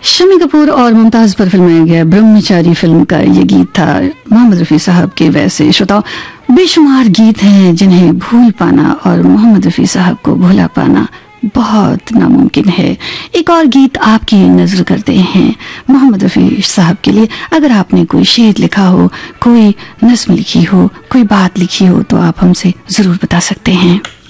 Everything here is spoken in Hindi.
शम्मी कपूर और मुमताज पर फिल्माया गया ब्रह्मचारी फिल्म का ये गीत था मोहम्मद रफी साहब के। वैसे श्रोताओ, बेशुमार गीत हैं जिन्हें भूल पाना और मोहम्मद रफी साहब को भूला पाना बहुत नामुमकिन है। एक और गीत आपकी नजर करते हैं मोहम्मद रफी साहब के लिए। अगर आपने कोई शेर लिखा हो, कोई नज्म लिखी हो, कोई बात लिखी हो तो आप हमसे जरूर बता सकते हैं।